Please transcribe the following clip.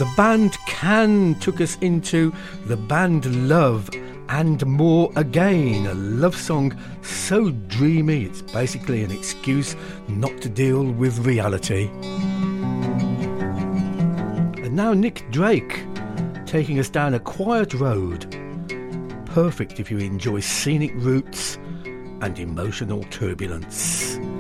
The band Can took us into the band Love and More Again, a love song so dreamy it's basically an excuse not to deal with reality. And now Nick Drake, taking us down a quiet road, perfect if you enjoy scenic routes and emotional turbulence.